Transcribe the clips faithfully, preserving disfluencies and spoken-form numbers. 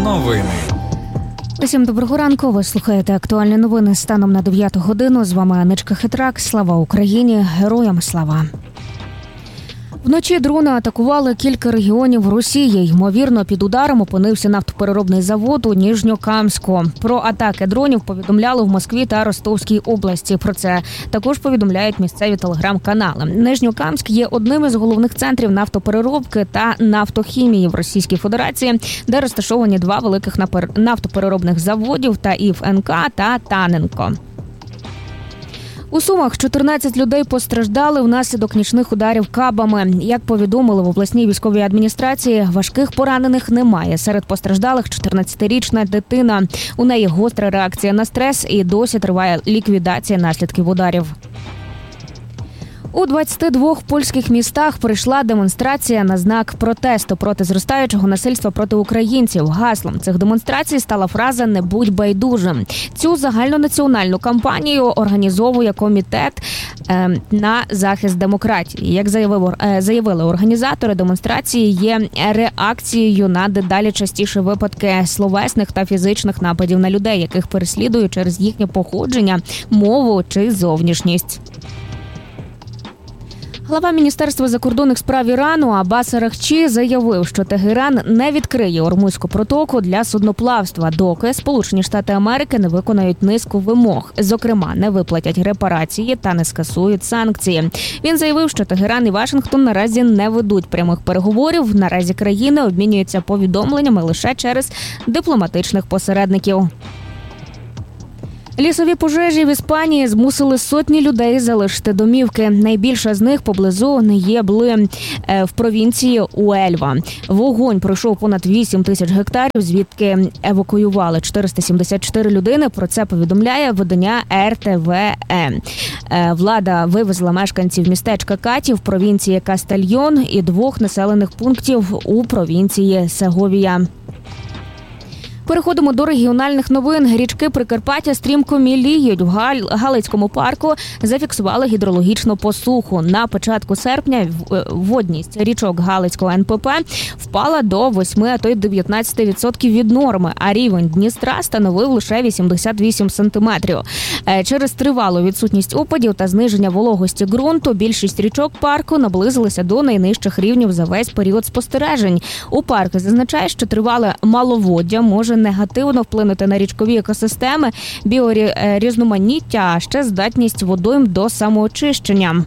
Новини. Усім доброго ранку. Ви слухаєте актуальні новини станом на дев'яту годину. З вами Анечка Хитрак. Слава Україні! Героям слава! Вночі дрони атакували кілька регіонів Росії. Ймовірно, під ударом опинився нафтопереробний завод у Ніжньокамську. Про атаки дронів повідомляли в Москві та Ростовській області. Про це також повідомляють місцеві телеграм-канали. Нижньокамськ є одним із головних центрів нафтопереробки та нафтохімії в Російській Федерації, де розташовані два великих нафтопереробних заводів – Таїф Ен Ка та Таненко. У Сумах чотирнадцять людей постраждали внаслідок нічних ударів кабами. Як повідомили в обласній військовій адміністрації, важких поранених немає. Серед постраждалих чотирнадцятирічна дитина. У неї гостра реакція на стрес і досі триває ліквідація наслідків ударів. У двадцяти двох польських містах прийшла демонстрація на знак протесту проти зростаючого насильства проти українців. Гаслом цих демонстрацій стала фраза «Не будь байдужим». Цю загальнонаціональну кампанію організовує комітет е, на захист демократії. Як заявив, е, заявили організатори, демонстрації є реакцією на дедалі частіші випадки словесних та фізичних нападів на людей, яких переслідують через їхнє походження, мову чи зовнішність. Глава Міністерства закордонних справ Ірану Аббас Арахчі заявив, що Тегеран не відкриє Ормузьку протоку для судноплавства, доки Сполучені Штати Америки не виконають низку вимог. Зокрема, не виплатять репарації та не скасують санкції. Він заявив, що Тегеран і Вашингтон наразі не ведуть прямих переговорів. Наразі країни обмінюються повідомленнями лише через дипломатичних посередників. Лісові пожежі в Іспанії змусили сотні людей залишити домівки. Найбільша з них поблизу Неєбли в провінції Уельва. Вогонь пройшов понад вісім тисяч гектарів, звідки евакуювали чотириста сімдесят чотири людини. Про це повідомляє видання Ер Те Ве Е. Влада вивезла мешканців містечка Каті в провінції Кастельйон і двох населених пунктів у провінції Сеговія. Переходимо до регіональних новин. Річки Прикарпаття стрімко міліють. В Галицькому парку зафіксували гідрологічну посуху. На початку серпня водність річок Галицького Ен Пе Пе впала до восьми, а то й дев'ятнадцяти відсотків від норми, а рівень Дністра становив лише вісімдесят вісім сантиметрів. Через тривалу відсутність опадів та зниження вологості ґрунту більшість річок парку наблизилися до найнижчих рівнів за весь період спостережень. У парку зазначає, що тривале маловоддя може негативно вплинути на річкові екосистеми, біорізноманіття, а ще здатність водойм до самоочищення.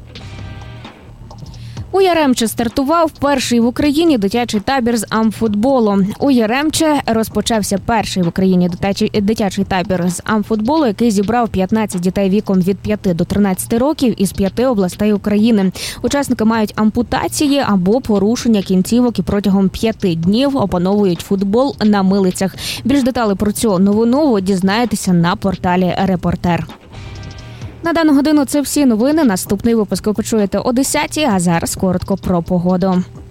У Яремче стартував перший в Україні дитячий табір з амфутболу. У Яремче розпочався перший в Україні дитячий, дитячий табір з амфутболу, який зібрав п'ятнадцять дітей віком від п'яти до тринадцяти років із п'яти областей України. Учасники мають ампутації або порушення кінцівок і протягом п'яти днів опановують футбол на милицях. Більш деталей про цю новину ви дізнаєтеся на порталі «Репортер». На дану годину це всі новини. Наступний випуск ви почуєте о десятій, а зараз коротко про погоду.